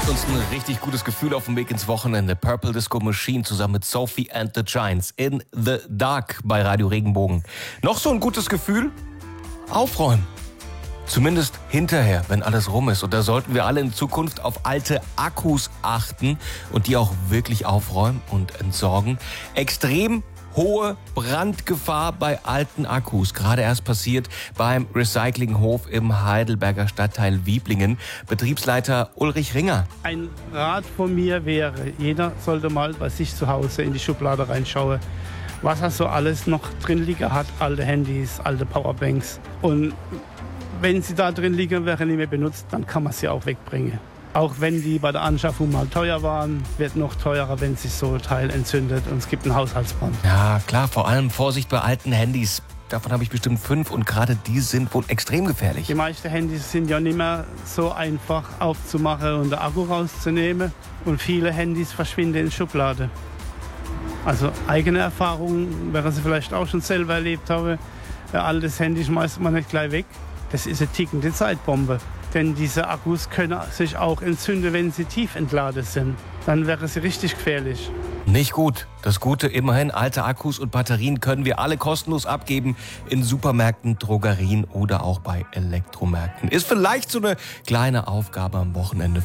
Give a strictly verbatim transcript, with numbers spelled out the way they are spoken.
gibt uns ein richtig gutes Gefühl auf dem Weg ins Wochenende. Purple Disco Machine zusammen mit Sophie and the Giants in the Dark bei Radio Regenbogen. Noch so ein gutes Gefühl? Aufräumen. Zumindest hinterher, wenn alles rum ist. Und da sollten wir alle in Zukunft auf alte Akkus achten und die auch wirklich aufräumen und entsorgen. Extrem hohe Brandgefahr bei alten Akkus. Gerade erst passiert beim Recyclinghof im Heidelberger Stadtteil Wieblingen. Betriebsleiter Ulrich Ringer. Ein Rat von mir wäre, jeder sollte mal bei sich zu Hause in die Schublade reinschauen, was er so alles noch drin liegen hat. Alte Handys, alte Powerbanks. Und wenn sie da drin liegen, wäre nicht mehr benutzt, dann kann man sie auch wegbringen. Auch wenn die bei der Anschaffung mal teuer waren, wird noch teurer, wenn sich so ein Teil entzündet und es gibt einen Haushaltsbrand. Ja, klar, vor allem Vorsicht bei alten Handys. Davon habe ich bestimmt fünf und gerade die sind wohl extrem gefährlich. Die meisten Handys sind ja nicht mehr so einfach aufzumachen und den Akku rauszunehmen. Und viele Handys verschwinden in Schublade. Also eigene Erfahrungen, während Sie vielleicht auch schon selber erlebt haben. Ein altes Handy schmeißt man nicht gleich weg. Das ist eine tickende Zeitbombe. Denn diese Akkus können sich auch entzünden, wenn sie tief entladen sind. Dann wäre sie richtig gefährlich. Nicht gut. Das Gute immerhin, alte Akkus und Batterien können wir alle kostenlos abgeben in Supermärkten, Drogerien oder auch bei Elektromärkten. Ist vielleicht so eine kleine Aufgabe am Wochenende.